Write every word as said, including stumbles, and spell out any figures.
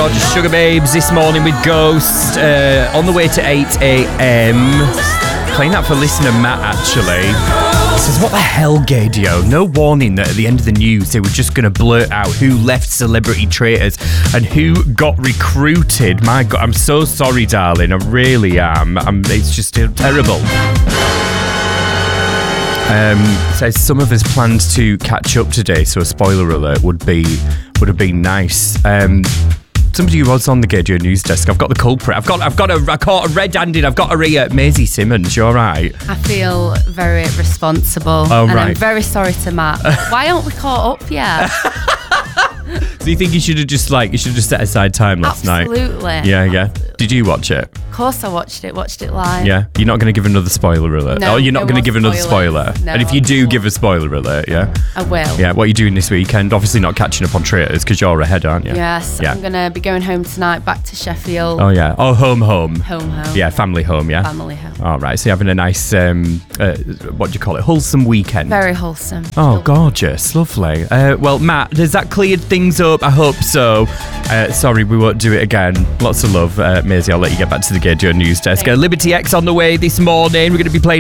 gorgeous Sugar Babes this morning with Ghost. Uh, on the way to eight a.m. Playing that for listener Matt, actually. He says, what the hell, Gadio? No warning that at the end of the news they were just going to blurt out who left Celebrity Traitors and who got recruited. My God, I'm so sorry, darling. I really am. I'm, it's just terrible. Um, says some of us planned to catch up today, so a spoiler alert would be would have been nice. Um, somebody who was on the Gadio news desk, I've got the culprit. I've got I've got a I caught a red-handed. I've got a re- uh, Maisie Simmons. You all right? I feel very responsible, oh, and right. I'm very sorry to Matt. Why aren't we caught up yet? So you think you should have just like you should have just set aside time last Absolutely. night? Absolutely. Yeah, yeah. Absolutely. Did you watch it? Of course I watched it. Watched it live. Yeah. You're not going to give another spoiler alert. No, oh, you're not no going to give another spoilers. spoiler. No, and if you do give a spoiler alert, yeah. I will. Yeah. What are you doing this weekend? Obviously not catching up on Traitors because you're ahead, aren't you? Yes. Yeah. I'm gonna be going home tonight, back to Sheffield. Oh yeah. Oh, home, home. Home, home. Yeah, family home. Yeah. Family home. All right. So you're having a nice, um, uh, what do you call it? Wholesome weekend. Very wholesome. Oh, gorgeous. Lovely. Uh, well, Matt, has that cleared things up? I hope so. Uh, sorry, we won't do it again. Lots of love. Uh, Maisie, I'll let you get back to the Gadio news desk. Uh, Liberty X on the way this morning. We're going to be playing